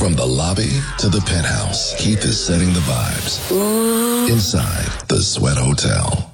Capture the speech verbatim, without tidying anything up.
From the lobby to the penthouse, Keith is setting the vibes. Ooh. Inside the Sweat Hotel.